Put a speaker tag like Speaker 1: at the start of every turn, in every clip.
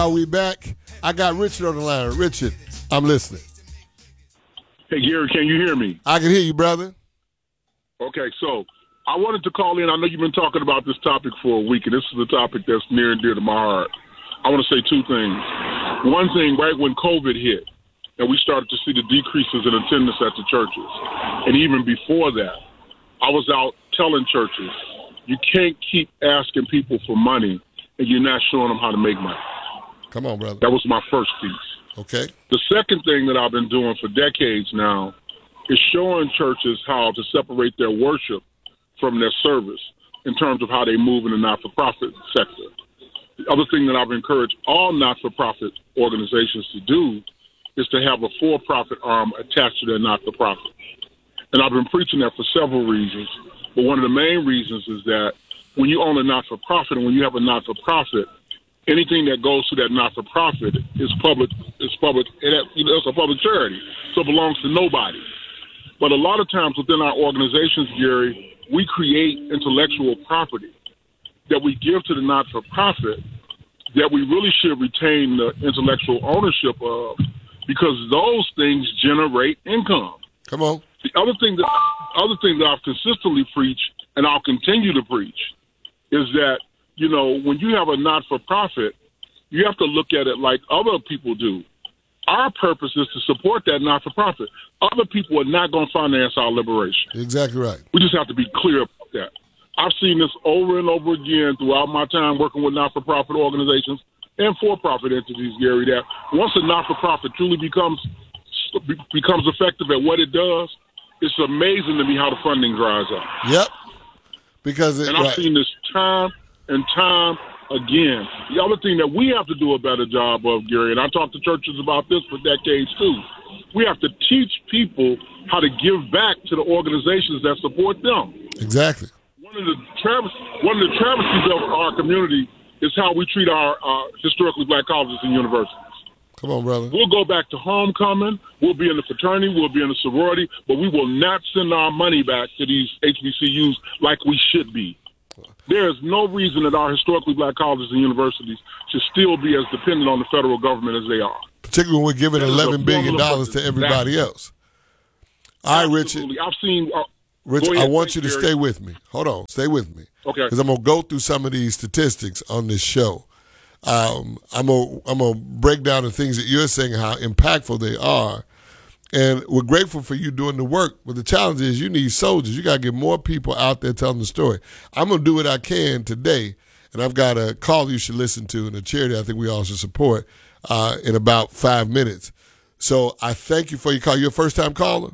Speaker 1: are we back? I got Richard on the line. Richard, I'm listening.
Speaker 2: Hey, Gary, can you hear me?
Speaker 1: I can hear you, brother.
Speaker 2: Okay, so I wanted to call in. I know you've been talking about this topic for a week, and this is a topic that's near and dear to my heart. I want to say two things. One thing, right when COVID hit, and we started to see the decreases in attendance at the churches, and even before that, I was out telling churches, you can't keep asking people for money and you're not showing them how to make money.
Speaker 1: Come on, brother.
Speaker 2: That was my first piece.
Speaker 1: Okay.
Speaker 2: The second thing that I've been doing for decades now is showing churches how to separate their worship from their service in terms of how they move in the not-for-profit sector. The other thing that I've encouraged all not-for-profit organizations to do is to have a for-profit arm attached to their not-for-profit. And I've been preaching that for several reasons, but one of the main reasons is that when you own a not-for-profit and when you have a not-for-profit, anything that goes to that not-for-profit is public. It's public. It's a public charity, so it belongs to nobody. But a lot of times within our organizations, Gary, we create intellectual property that we give to the not-for-profit that we really should retain the intellectual ownership of, because those things generate income.
Speaker 1: Come on.
Speaker 2: The other thing that I've consistently preached, and I'll continue to preach, is that, you know, when you have a not-for-profit, you have to look at it like other people do. Our purpose is to support that not-for-profit. Other people are not going to finance our liberation.
Speaker 1: Exactly right.
Speaker 2: We just have to be clear about that. I've seen this over and over again throughout my time working with not-for-profit organizations and for-profit entities, Gary, that once a not-for-profit truly becomes effective at what it does, it's amazing to me how the funding dries up.
Speaker 1: Yep. Because
Speaker 2: I've seen this time and time again. The other thing that we have to do a better job of, Gary, and I talked to churches about this for decades too, we have to teach people how to give back to the organizations that support them.
Speaker 1: Exactly.
Speaker 2: One of the travesties of our community is how we treat our historically black colleges and universities.
Speaker 1: Come on, brother.
Speaker 2: We'll go back to homecoming. We'll be in the fraternity. We'll be in the sorority. But we will not send our money back to these HBCUs like we should be. There is no reason that our historically black colleges and universities should still be as dependent on the federal government as they are.
Speaker 1: Particularly when we're giving $11 billion to everybody else. All right, Richard.
Speaker 2: Absolutely. I've seen...
Speaker 1: Richard, I want you to stay with me. Hold on. Stay with me.
Speaker 2: Okay.
Speaker 1: Because I'm going to go through some of these statistics on this show. I'm gonna break down the things that you're saying, how impactful they are. And we're grateful for you doing the work. But the challenge is you need soldiers. You got to get more people out there telling the story. I'm going to do what I can today. And I've got a call you should listen to and a charity I think we all should support in about 5 minutes. So I thank you for your call. You're a first-time caller?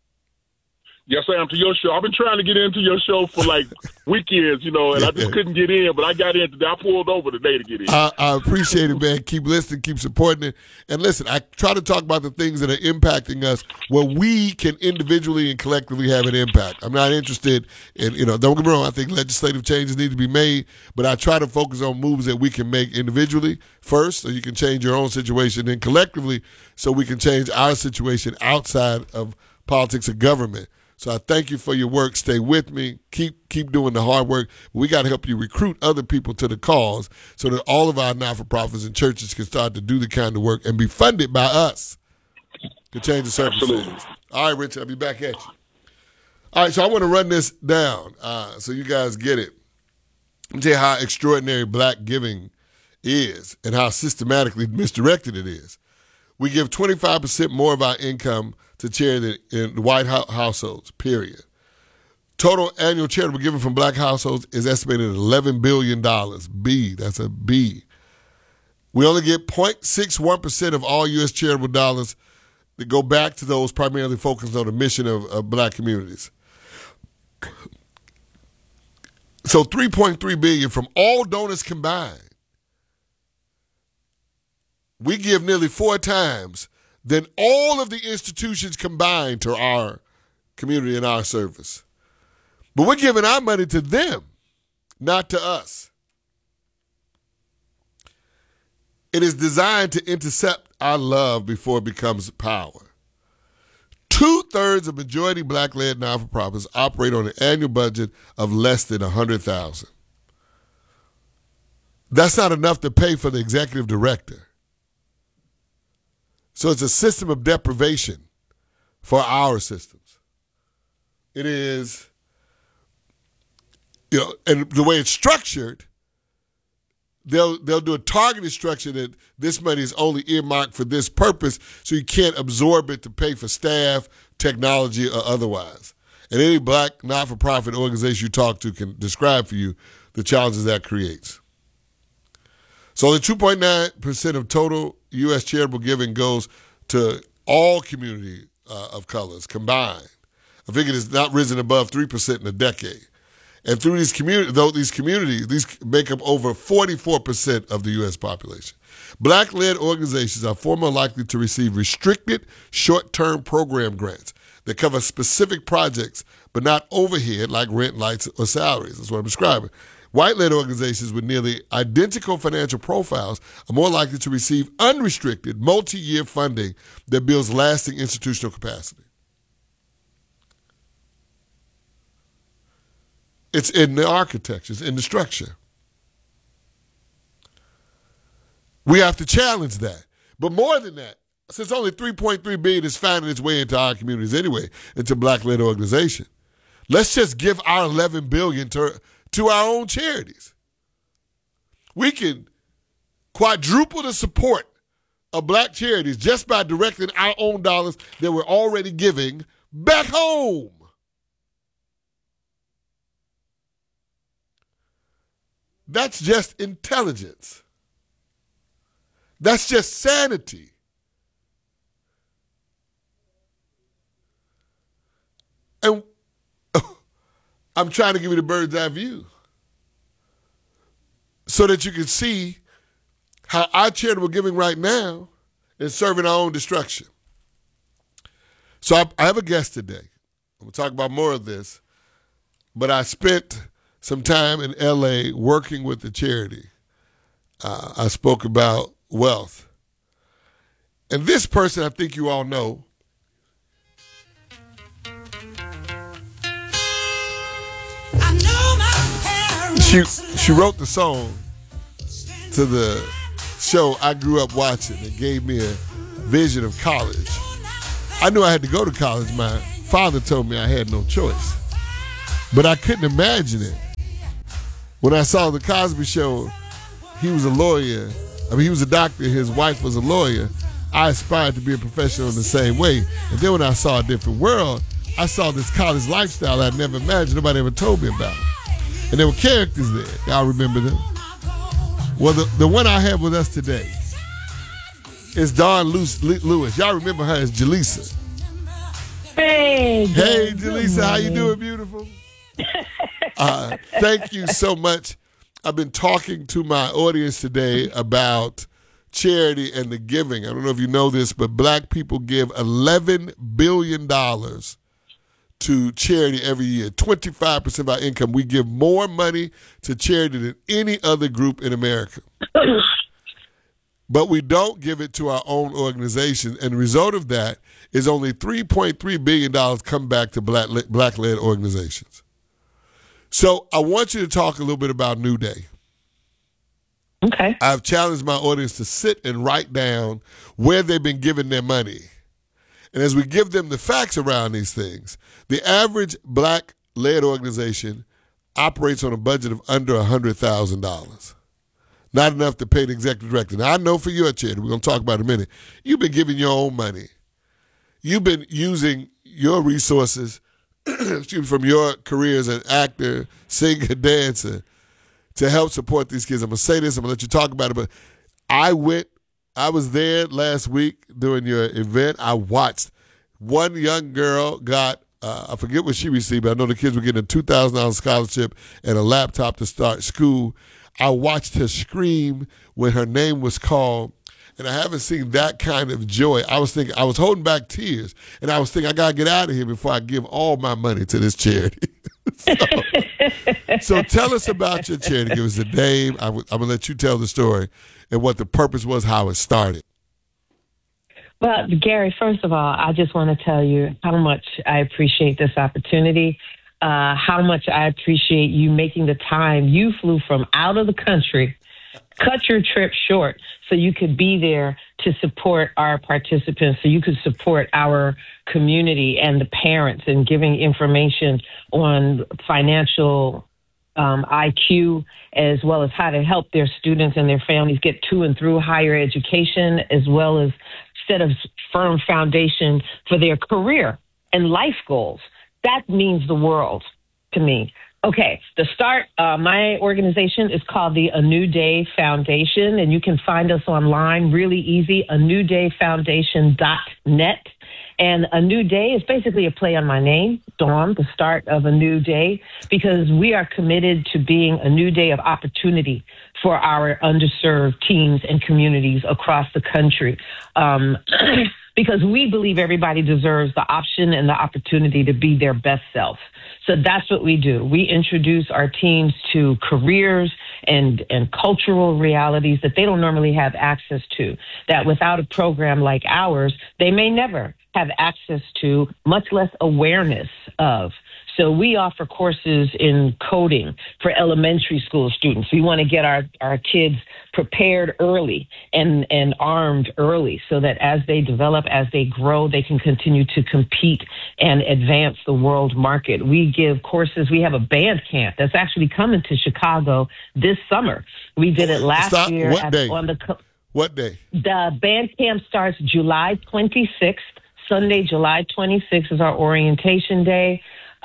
Speaker 2: Yes, I am, to your show. I've been trying to get into your show for like weekends, and I just couldn't get in, but I got in today. I pulled over today to get in.
Speaker 1: I appreciate it, man. Keep listening, keep supporting it. And listen, I try to talk about the things that are impacting us where we can individually and collectively have an impact. I'm not interested in, don't get me wrong, I think legislative changes need to be made, but I try to focus on moves that we can make individually first so you can change your own situation, and collectively so we can change our situation outside of politics or government. So I thank you for your work. Stay with me. Keep doing the hard work. We got to help you recruit other people to the cause so that all of our not-for-profits and churches can start to do the kind of work and be funded by us to change the circumstances.
Speaker 2: Absolutely.
Speaker 1: All right, Richard, I'll be back at you. All right, so I want to run this down so you guys get it. Let me tell you how extraordinary black giving is and how systematically misdirected it is. We give 25% more of our income to charity in the white households, period. Total annual charitable giving from black households is estimated at $11 billion. B, that's a B. We only get 0.61% of all U.S. charitable dollars that go back to those primarily focused on the mission of black communities. So $3.3 billion from all donors combined. We give nearly 4 times than all of the institutions combined to our community and our service. But we're giving our money to them, not to us. It is designed to intercept our love before it becomes power. 2/3 of majority black-led non-for-profits operate on an annual budget of less than $100,000. That's not enough to pay for the executive director. So it's a system of deprivation for our systems. It is, and the way it's structured, they'll do a targeted structure that this money is only earmarked for this purpose, so you can't absorb it to pay for staff, technology, or otherwise. And any black not-for-profit organization you talk to can describe for you the challenges that creates. So only 2.9% of total U.S. charitable giving goes to all community of colors combined. I think it has not risen above 3% in a decade. And through these communities, these make up over 44% of the U.S. population. Black-led organizations are far more likely to receive restricted short-term program grants that cover specific projects, but not overhead like rent, lights, or salaries. That's what I'm describing. White-led organizations with nearly identical financial profiles are more likely to receive unrestricted, multi-year funding that builds lasting institutional capacity. It's in the architecture, it's in the structure. We have to challenge that. But more than that, since only $3.3 billion is finding its way into our communities anyway, into black-led organizations, let's just give our $11 billion to our own charities. We can quadruple the support of black charities just by directing our own dollars that we're already giving back home. That's just intelligence. That's just sanity. And I'm trying to give you the bird's eye view so that you can see how our charitable giving right now is serving our own destruction. So I have a guest today. I'm going to talk about more of this, but I spent some time in L.A. working with the charity. I spoke about wealth. And this person I think you all know. She wrote the song to the show I grew up watching. It gave me a vision of college. I knew I had to go to college. My father told me I had no choice. But I couldn't imagine it. When I saw The Cosby Show, he was a lawyer. He was a doctor. His wife was a lawyer. I aspired to be a professional in the same way. And then when I saw A Different World, I saw this college lifestyle I'd never imagined. Nobody ever told me about. And there were characters there. Y'all remember them? Well, the one I have with us today is Dawn Lewis. Y'all remember her as Jaleesa.
Speaker 3: Hey,
Speaker 1: Jaleesa, how you doing, beautiful? Thank you so much. I've been talking to my audience today about charity and the giving. I don't know if you know this, but black people give $11 billion to charity every year. 25% of our income. We give more money to charity than any other group in America. But we don't give it to our own organization. And the result of that is only $3.3 billion come back to black-led organizations. So I want you to talk a little bit about New Day.
Speaker 3: Okay.
Speaker 1: I've challenged my audience to sit and write down where they've been giving their money. And as we give them the facts around these things, the average black-led organization operates on a budget of under $100,000. Not enough to pay the executive director. Now, I know for your charity, we're going to talk about it in a minute, you've been giving your own money. You've been using your resources from your career as an actor, singer, dancer, to help support these kids. I'm going to say this, I'm going to let you talk about it, but I was there last week during your event. I watched one young girl got, I forget what she received, but I know the kids were getting a $2,000 scholarship and a laptop to start school. I watched her scream when her name was called, and I haven't seen that kind of joy. I was holding back tears, and I was thinking, I got to get out of here before I give all my money to this charity. So tell us about your charity. Give us the name. I'm going to let you tell the story and what the purpose was, how it started.
Speaker 3: Well, Gary, first of all, I just want to tell you how much I appreciate this opportunity, how much I appreciate you making the time. You flew from out of the country cut your trip short so you could be there to support our participants, so you could support our community and the parents and giving information on financial IQ, as well as how to help their students and their families get to and through higher education, as well as set a firm foundation for their career and life goals. That means the world to me. Okay, the start, my organization is called the A New Day Foundation, and you can find us online really easy, anewdayfoundation.net. And A New Day is basically a play on my name, Dawn, the start of a new day, because we are committed to being a new day of opportunity for our underserved teens and communities across the country. Because we believe everybody deserves the option and the opportunity to be their best self. So that's what we do. We introduce our teens to careers and cultural realities that they don't normally have access to, that without a program like ours, they may never have access to, much less awareness of. So we offer courses in coding for elementary school students. We want to get our kids prepared early and armed early so that as they develop, as they grow, they can continue to compete and advance the world market. We give courses. We have a band camp that's actually coming to Chicago this summer. We did it last year.
Speaker 1: What day? What day?
Speaker 3: The band camp starts July 26th. Sunday, July 26th is our orientation day.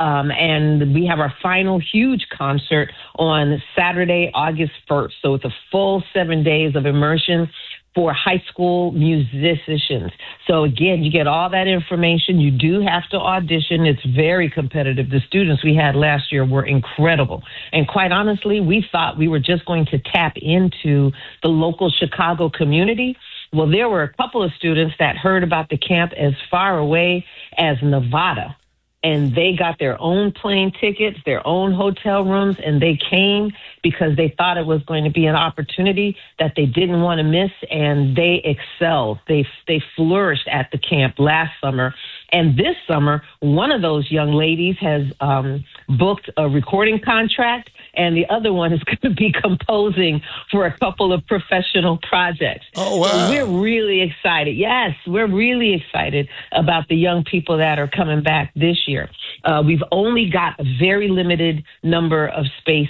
Speaker 3: And we have our final huge concert on Saturday, August 1st. So it's a full 7 days of immersion for high school musicians. So again, you get all that information. You do have to audition. It's very competitive. The students we had last year were incredible. And quite honestly, we thought we were just going to tap into the local Chicago community. Well, there were a couple of students that heard about the camp as far away as Nevada. And they got their own plane tickets, their own hotel rooms, and they came because they thought it was going to be an opportunity that they didn't want to miss, and they excelled. They flourished at the camp last summer. And this summer, one of those young ladies has booked a recording contract, and the other one is going to be composing for a couple of professional projects.
Speaker 1: Oh, wow.
Speaker 3: So we're really excited. Yes, we're really excited about the young people that are coming back this year. We've only got a very limited number of spaces